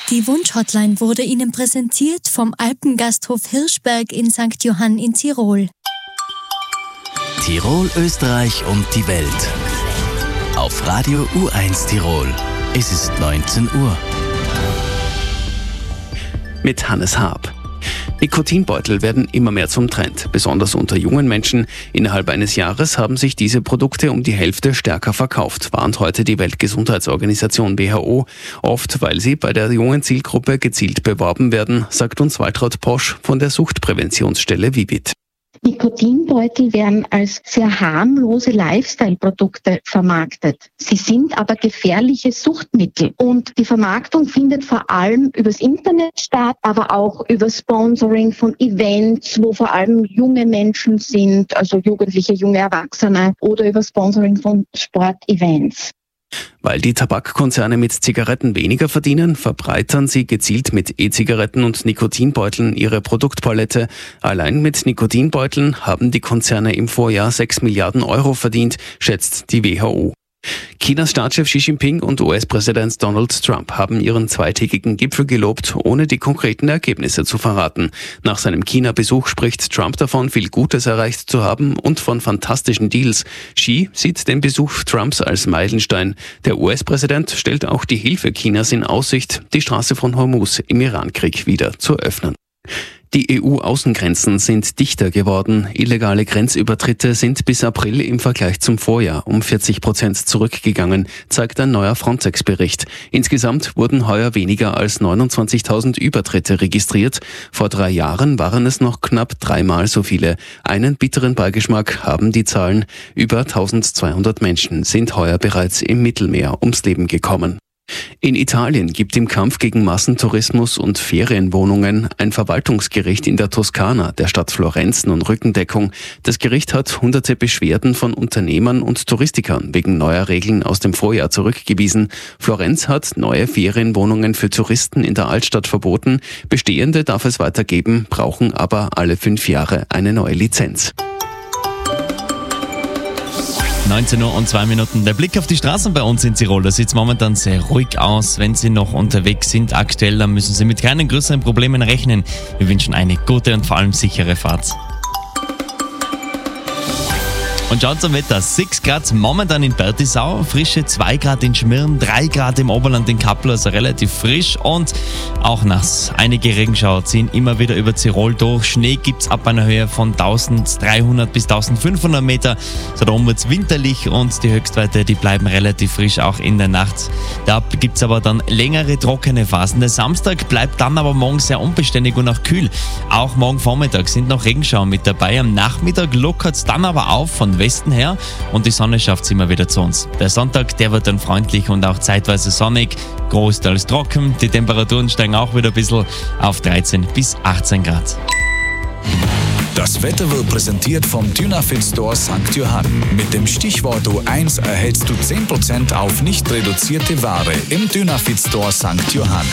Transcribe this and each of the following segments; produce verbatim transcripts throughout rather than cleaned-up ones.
Die Wunschhotline wurde Ihnen präsentiert vom Alpengasthof Hirschberg in Sankt Johann in Tirol. Tirol, Österreich und die Welt. Auf Radio U eins Tirol. Es ist neunzehn Uhr. Mit Hannes Haab. Nikotinbeutel werden immer mehr zum Trend, besonders unter jungen Menschen. Innerhalb eines Jahres haben sich diese Produkte um die Hälfte stärker verkauft, warnt heute die Weltgesundheitsorganisation W H O. Oft, weil sie bei der jungen Zielgruppe gezielt beworben werden, sagt uns Waltraud Posch von der Suchtpräventionsstelle Vivit. Nikotinbeutel werden als sehr harmlose Lifestyle-Produkte vermarktet. Sie sind aber gefährliche Suchtmittel und die Vermarktung findet vor allem übers Internet statt, aber auch über Sponsoring von Events, wo vor allem junge Menschen sind, also Jugendliche, junge Erwachsene, oder über Sponsoring von Sportevents. Weil die Tabakkonzerne mit Zigaretten weniger verdienen, verbreitern sie gezielt mit E-Zigaretten und Nikotinbeuteln ihre Produktpalette. Allein mit Nikotinbeuteln haben die Konzerne im Vorjahr sechs Milliarden Euro verdient, schätzt die W H O. Chinas Staatschef Xi Jinping und U S-Präsident Donald Trump haben ihren zweitägigen Gipfel gelobt, ohne die konkreten Ergebnisse zu verraten. Nach seinem China-Besuch spricht Trump davon, viel Gutes erreicht zu haben und von fantastischen Deals. Xi sieht den Besuch Trumps als Meilenstein. Der U S-Präsident stellt auch die Hilfe Chinas in Aussicht, die Straße von Hormuz im Irankrieg wieder zu öffnen. Die E U-Außengrenzen sind dichter geworden. Illegale Grenzübertritte sind bis April im Vergleich zum Vorjahr um vierzig Prozent zurückgegangen, zeigt ein neuer Frontex-Bericht. Insgesamt wurden heuer weniger als neunundzwanzigtausend Übertritte registriert. Vor drei Jahren waren es noch knapp dreimal so viele. Einen bitteren Beigeschmack haben die Zahlen. Über eintausendzweihundert Menschen sind heuer bereits im Mittelmeer ums Leben gekommen. In Italien gibt im Kampf gegen Massentourismus und Ferienwohnungen ein Verwaltungsgericht in der Toskana, der Stadt Florenz, nun Rückendeckung. Das Gericht hat hunderte Beschwerden von Unternehmern und Touristikern wegen neuer Regeln aus dem Vorjahr zurückgewiesen. Florenz hat neue Ferienwohnungen für Touristen in der Altstadt verboten. Bestehende darf es weitergeben, brauchen aber alle fünf Jahre eine neue Lizenz. neunzehn Uhr und zwei Minuten. Der Blick auf die Straßen bei uns in Tirol, da sieht es momentan sehr ruhig aus. Wenn Sie noch unterwegs sind aktuell, dann müssen Sie mit keinen größeren Problemen rechnen. Wir wünschen eine gute und vor allem sichere Fahrt. Und schaut zum Wetter. sechs Grad momentan in Bertisau, frische zwei Grad in Schmirn, drei Grad im Oberland in Kappel, also relativ frisch und auch nass. Einige Regenschauer ziehen immer wieder über Tirol durch. Schnee gibt's ab einer Höhe von eintausenddreihundert bis eintausendfünfhundert Meter. So darum wird's winterlich und die Höchstwerte, die bleiben relativ frisch auch in der Nacht. Da gibt's aber dann längere trockene Phasen. Der Samstag bleibt dann aber morgen sehr unbeständig und auch kühl. Auch morgen Vormittag sind noch Regenschauer mit dabei. Am Nachmittag lockert's dann aber auf von Westen her und die Sonne schafft immer wieder zu uns. Der Sonntag, der wird dann freundlich und auch zeitweise sonnig, großteils trocken. Die Temperaturen steigen auch wieder ein bisschen auf dreizehn bis achtzehn Grad. Das Wetter wird präsentiert vom Dynafit Store Sankt Johann. Mit dem Stichwort U eins erhältst du zehn Prozent auf nicht reduzierte Ware im Dynafit Store Sankt Johann.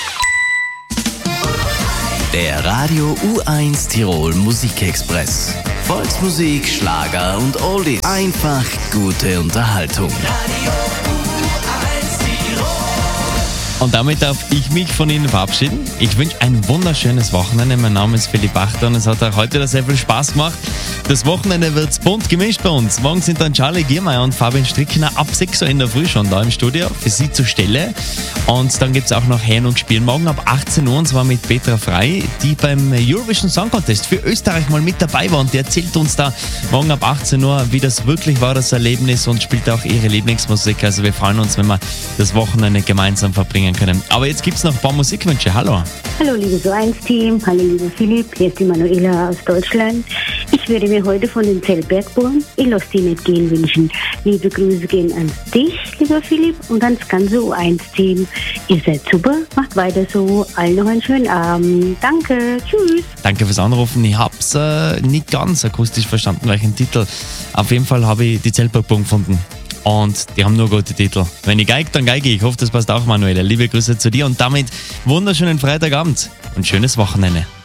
Der Radio U eins Tirol Musikexpress. Volksmusik, Schlager und Oldies. Einfach gute Unterhaltung. Radio U eins Tirol. Und damit darf ich mich von Ihnen verabschieden. Ich wünsche ein wunderschönes Wochenende. Mein Name ist Philipp Achter und es hat auch heute wieder sehr viel Spaß gemacht. Das Wochenende wird bunt gemischt bei uns. Morgen sind dann Charlie Giermeier und Fabian Strickner ab sechs Uhr in der Früh schon da im Studio für Sie zur Stelle. Und dann gibt es auch noch Herren und Spielen morgen ab achtzehn Uhr und zwar mit Petra Frey, die beim Eurovision Song Contest für Österreich mal mit dabei war und die erzählt uns da morgen ab achtzehn Uhr, wie das wirklich war, das Erlebnis, und spielt auch ihre Lieblingsmusik. Also wir freuen uns, wenn wir das Wochenende gemeinsam verbringen können. Aber jetzt gibt es noch ein paar Musikwünsche. Hallo. Hallo liebes U eins Team, hallo lieber Philipp, hier ist die Manuela aus Deutschland. Ich würde mir heute von den Zellbergbuben Ich lass die nicht gehen wünschen. Liebe Grüße gehen an dich, lieber Philipp, und ans ganze U eins Team. Ihr seid super, macht weiter so. Allen noch einen schönen Abend. Danke, tschüss. Danke fürs Anrufen. Ich habe es äh, nicht ganz akustisch verstanden, welchen Titel. Auf jeden Fall habe ich die Zellbergbuben gefunden. Und die haben nur gute Titel. Wenn ich geige, dann geige ich. Ich hoffe, das passt auch, Manuela. Liebe Grüße zu dir und damit wunderschönen Freitagabend und schönes Wochenende.